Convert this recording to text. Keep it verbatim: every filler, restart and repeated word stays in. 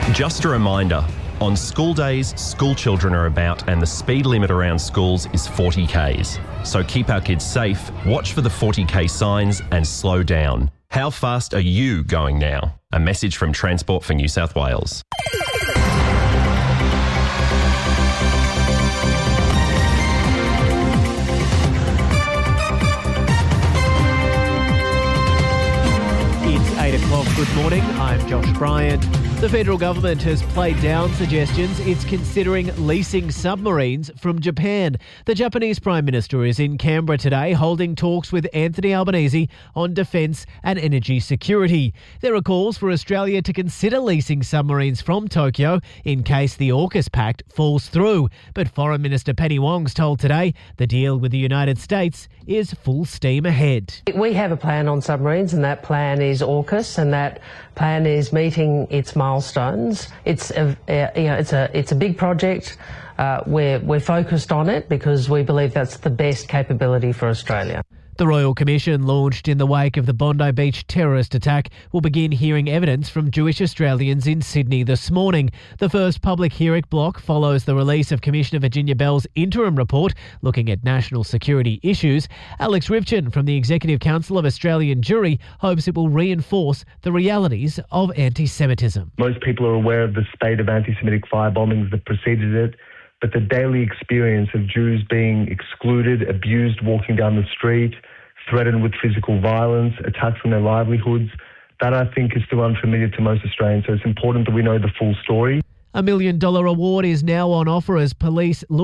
Just a reminder, on school days, school children are about and the speed limit around schools is forty kays. So keep our kids safe, watch for the forty k signs and slow down. How fast are you going now? A message from Transport for New South Wales. eight o'clock, good morning, I'm Josh Bryant. The federal government has played down suggestions it's considering leasing submarines from Japan. The Japanese Prime Minister is in Canberra today holding talks with Anthony Albanese on defence and energy security. There are calls for Australia to consider leasing submarines from Tokyo in case the AUKUS pact falls through. But Foreign Minister Penny Wong's told today the deal with the United States is full steam ahead. We have a plan on submarines and that plan is AUKUS and that plan is meeting its milestones. It's a, you know, it's a, it's a big project. Uh, we're, we're focused on it because we believe that's the best capability for Australia. The Royal Commission, launched in the wake of the Bondi Beach terrorist attack, will begin hearing evidence from Jewish Australians in Sydney this morning. The first public hearing block follows the release of Commissioner Virginia Bell's interim report looking at national security issues. Alex Rivchin from the Executive Council of Australian Jewry hopes it will reinforce the realities of anti-Semitism. Most people are aware of the spate of anti-Semitic firebombings that preceded it, but the daily experience of Jews being excluded, abused walking down the street, threatened with physical violence, attacks on their livelihoods, that I think is still unfamiliar to most Australians. So it's important that we know the full story. A million dollar award is now on offer as police look